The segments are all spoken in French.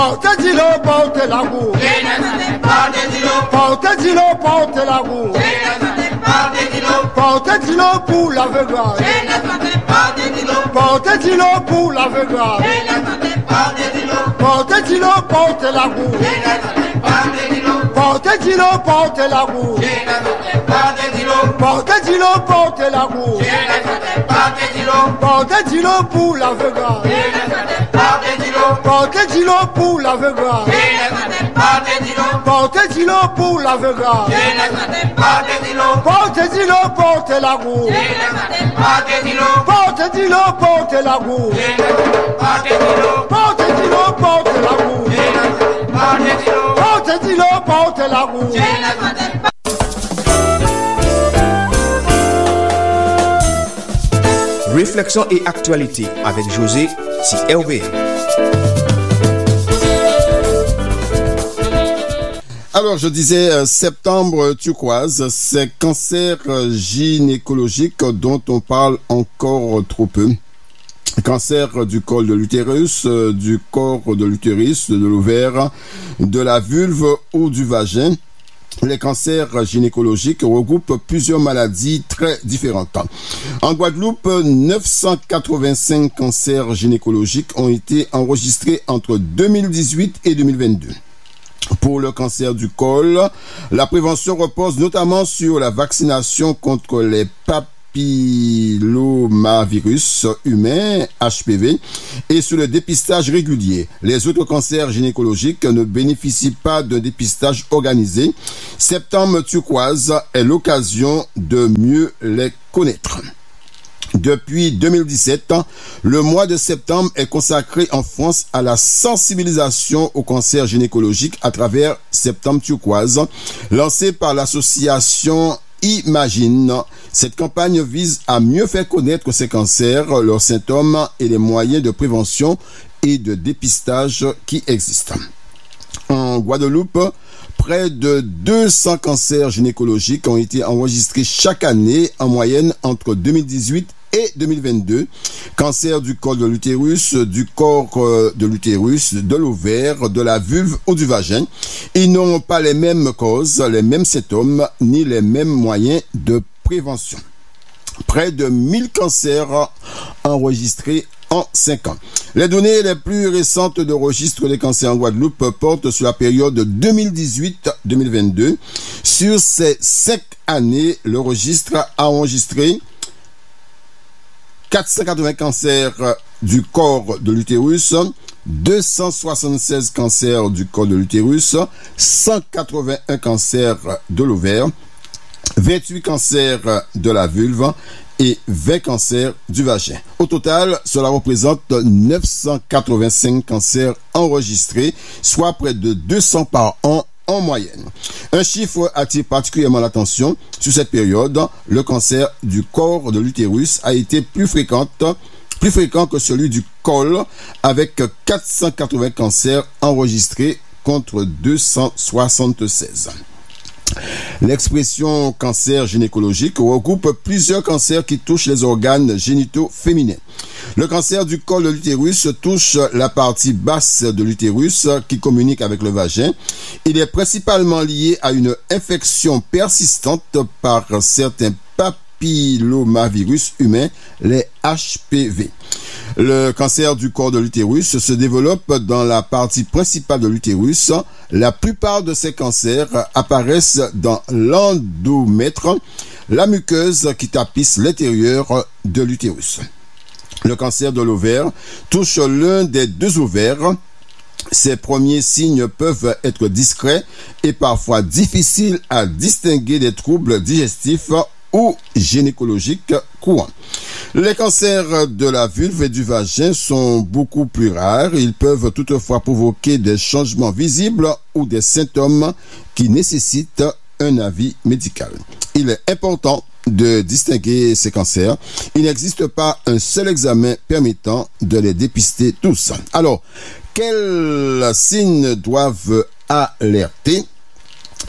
Porte-dis-le, porte la roue. Porte-dis-le, porte la roue. Porte-dis-le pour l'aveuglage. Porte-dis-le pour l'aveuglage. Porte-dis-le, porte la roue. Porte-dis-le, porte la roue. Porte-dis-le, porte la roue. Porte-dis-le pour l'aveuglage. Porte-dis-le pour l'aveuglage. Porte-dis-le pour l'aveuglage. Porte-dis-le, porte la roue. Porte-dis-le, porte la roue. Porte-dis-le, porte la roue. Porte-dis-le, porte la roue. Réflexion et actualité avec José sur RVM. Alors, je disais, septembre turquoise, c'est cancer gynécologique dont on parle encore trop peu. Cancer du col de l'utérus, du corps de l'utérus, de l'ovaire, de la vulve ou du vagin. Les cancers gynécologiques regroupent plusieurs maladies très différentes. En Guadeloupe, 985 cancers gynécologiques ont été enregistrés entre 2018 et 2022. Pour le cancer du col, la prévention repose notamment sur la vaccination contre les papillomavirus humains, HPV, et sur le dépistage régulier. Les autres cancers gynécologiques ne bénéficient pas d'un dépistage organisé. Septembre turquoise est l'occasion de mieux les connaître. Depuis 2017, le mois de septembre est consacré en France à la sensibilisation au cancer gynécologique à travers Septembre turquoise, lancé par l'association Imagine. Cette campagne vise à mieux faire connaître ces cancers, leurs symptômes et les moyens de prévention et de dépistage qui existent. En Guadeloupe, près de 200 cancers gynécologiques ont été enregistrés chaque année, en moyenne entre 2018 et 2022. Cancer du col de l'utérus, du corps de l'utérus, de l'ovaire, de la vulve ou du vagin. Ils n'ont pas les mêmes causes, les mêmes symptômes, ni les mêmes moyens de prévention. Près de 1000 cancers enregistrés en 5 ans. Les données les plus récentes de registre des cancers en Guadeloupe portent sur la période 2018-2022. Sur ces 5 années, le registre a enregistré 480 cancers du corps de l'utérus, 276 cancers du col de l'utérus, 181 cancers de l'ovaire, 28 cancers de la vulve et 20 cancers du vagin. Au total, cela représente 985 cancers enregistrés, soit près de 200 par an en moyenne. Un chiffre attire particulièrement l'attention. Sur cette période, le cancer du corps de l'utérus a été plus fréquent que celui du col, avec 480 cancers enregistrés contre 276. L'expression cancer gynécologique regroupe plusieurs cancers qui touchent les organes génitaux féminins. Le cancer du col de l'utérus touche la partie basse de l'utérus qui communique avec le vagin. Il est principalement lié à une infection persistante par certains papillomavirus humains, les HPV. Le cancer du corps de l'utérus se développe dans la partie principale de l'utérus. La plupart de ces cancers apparaissent dans l'endomètre, la muqueuse qui tapisse l'intérieur de l'utérus. Le cancer de l'ovaire touche l'un des deux ovaires. Ces premiers signes peuvent être discrets et parfois difficiles à distinguer des troubles digestifs ou gynécologiques courants. Les cancers de la vulve et du vagin sont beaucoup plus rares. Ils peuvent toutefois provoquer des changements visibles ou des symptômes qui nécessitent un avis médical. Il est important de distinguer ces cancers. Il n'existe pas un seul examen permettant de les dépister tous. Alors, quels signes doivent alerter?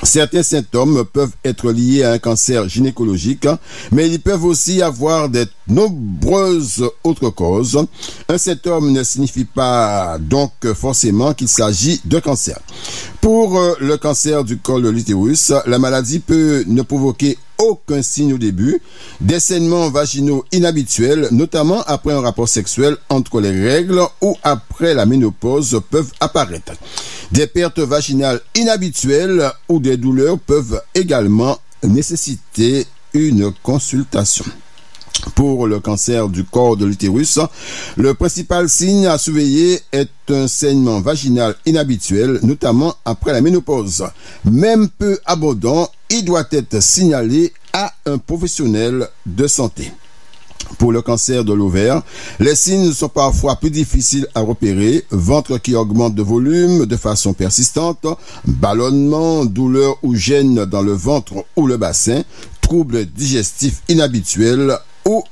Certains symptômes peuvent être liés à un cancer gynécologique, mais ils peuvent aussi avoir de nombreuses autres causes. Un symptôme ne signifie pas donc forcément qu'il s'agit de cancer. Pour le cancer du col de l'utérus, la maladie peut ne provoquer aucun signe au début. Des saignements vaginaux inhabituels, notamment après un rapport sexuel entre les règles ou après la ménopause, peuvent apparaître. Des pertes vaginales inhabituelles ou des douleurs peuvent également nécessiter une consultation. Pour le cancer du corps de l'utérus, le principal signe à surveiller est un saignement vaginal inhabituel, notamment après la ménopause. Même peu abondant, il doit être signalé à un professionnel de santé. Pour le cancer de l'ovaire, les signes sont parfois plus difficiles à repérer. Ventre qui augmente de volume de façon persistante, ballonnement, douleur ou gêne dans le ventre ou le bassin, troubles digestifs inhabituels ou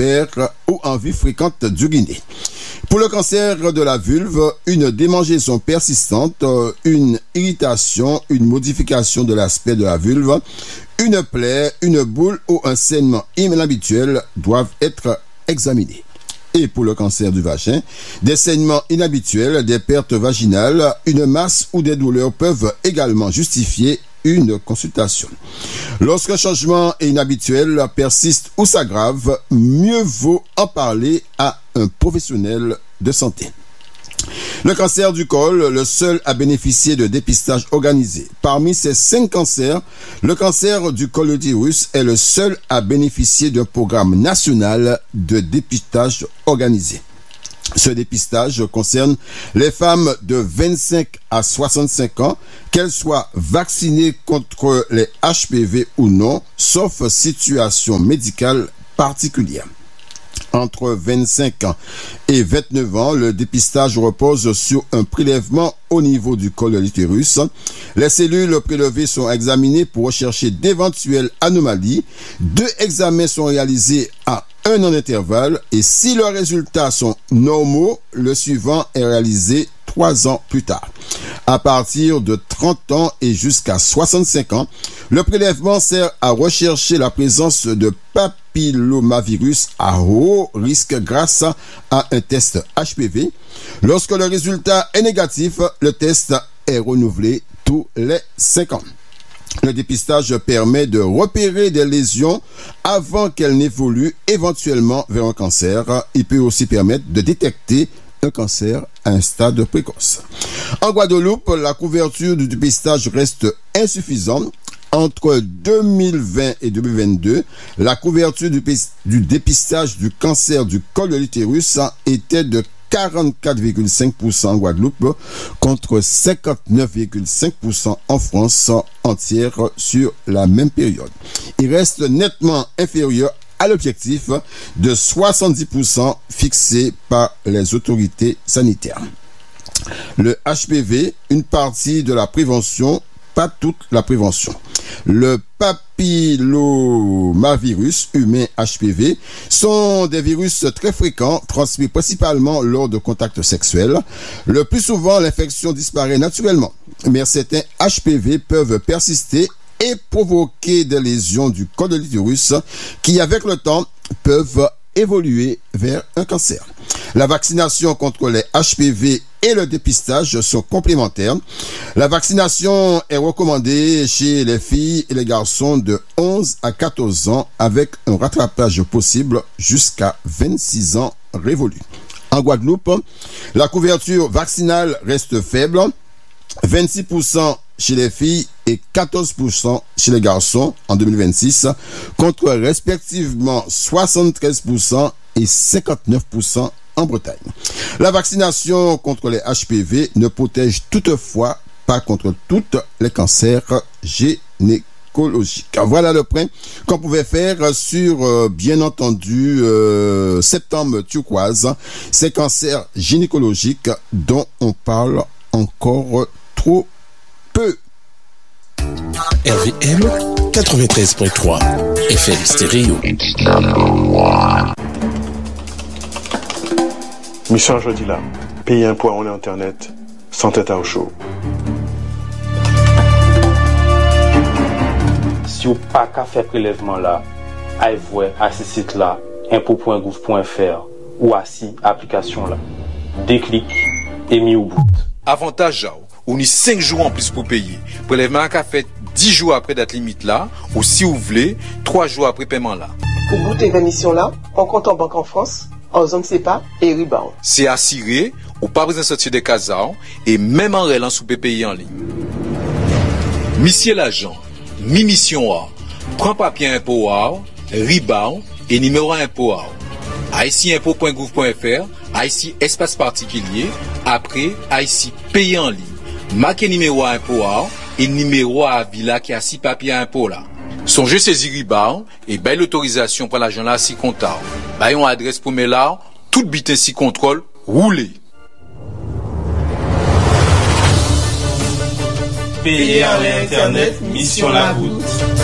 envie fréquente d'uriner. Pour le cancer de la vulve, une démangeaison persistante, une irritation, une modification de l'aspect de la vulve, une plaie, une boule ou un saignement inhabituel doivent être examinés. Et pour le cancer du vagin, des saignements inhabituels, des pertes vaginales, une masse ou des douleurs peuvent également justifier une consultation. Lorsqu'un changement inhabituel persiste ou s'aggrave, mieux vaut en parler à un professionnel de santé. Le cancer du col, le seul à bénéficier de dépistage organisé. Parmi ces 5 cancers, le cancer du col de l'utérus est le seul à bénéficier d'un programme national de dépistage organisé. Ce dépistage concerne les femmes de 25 à 65 ans, qu'elles soient vaccinées contre les HPV ou non, sauf situation médicale particulière. Entre 25 ans et 29 ans, le dépistage repose sur un prélèvement au niveau du col de l'utérus. Les cellules prélevées sont examinées pour rechercher d'éventuelles anomalies. 2 examens sont réalisés à 1 an d'intervalle et si leurs résultats sont normaux, le suivant est réalisé 3 ans plus tard. À partir de 30 ans et jusqu'à 65 ans, le prélèvement sert à rechercher la présence de papillomavirus à haut risque grâce à un test HPV. Lorsque le résultat est négatif, le test est renouvelé tous les 5 ans. Le dépistage permet de repérer des lésions avant qu'elles n'évoluent éventuellement vers un cancer. Il peut aussi permettre de détecter un cancer à un stade précoce. En Guadeloupe, la couverture du dépistage reste insuffisante. Entre 2020 et 2022, la couverture du dépistage du cancer du col de l'utérus était de 44,5% en Guadeloupe contre 59,5% en France entière sur la même période. Il reste nettement inférieur à l'objectif de 70% fixé par les autorités sanitaires. Le HPV, une partie de la prévention, pas toute la prévention. Le papillomavirus humain HPV sont des virus très fréquents, transmis principalement lors de contacts sexuels. Le plus souvent, l'infection disparaît naturellement, mais certains HPV peuvent persister et provoquer des lésions du col de l'utérus qui, avec le temps, peuvent évoluer vers un cancer. La vaccination contre les HPV et le dépistage sont complémentaires. La vaccination est recommandée chez les filles et les garçons de 11 à 14 ans avec un rattrapage possible jusqu'à 26 ans révolus. En Guadeloupe, la couverture vaccinale reste faible, 26% chez les filles et 14% chez les garçons en 2026, contre respectivement 73% et 59% en Bretagne. La vaccination contre les HPV ne protège toutefois pas contre tous les cancers gynécologiques. Voilà le point qu'on pouvait faire sur, bien entendu, septembre turquoise, ces cancers gynécologiques dont on parle encore trop peu. RVM 93.3 FM stéréo. Mission jeudi là, payer un poids en internet sans tête à chaud. Si vous pas qu'à faire prélèvement là, allez voir à ce site là, impôt.gouv.fr ou à si application là. Des clics et mis au bout. Avantage, on y 5 jours en plus pour payer. Prélèvement qu'a fait 10 jours après date limite là, ou si vous voulez, 3 jours après paiement là. Pour goûter l'émission là, on compte en banque en France, en zone CEPA et Rebound. C'est assuré, ou pas besoin de sortir des casards, et même en rélant sous payer en ligne. Monsieur l'agent, mi mission A, prends papier impôt A, Rebound et numéro impôt A. Ici impôt.gouv.fr, ici espace particulier, après ici payer en ligne. Marquez numéro impôt A et numéro à villa qui a 6 papiers impôt là. Songez saisir Rebound et bail l'autorisation pour l'agent là si comptable. Baillons adresse pour mes là, tout bit ainsi contrôle, roulez. Payer à l'internet, mission la route.